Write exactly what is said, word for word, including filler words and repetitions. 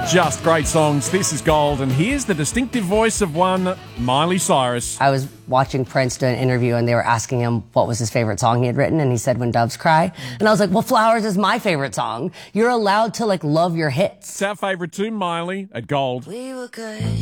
Just great songs. This is Gold, and here's the distinctive voice of one Miley Cyrus. I was watching Prince do an interview, and they were asking him what was his favorite song he had written, and he said When Doves Cry. And I was like, well, Flowers is my favorite song. You're allowed to, like, love your hits. It's our favourite too, Miley, at Gold. We were good.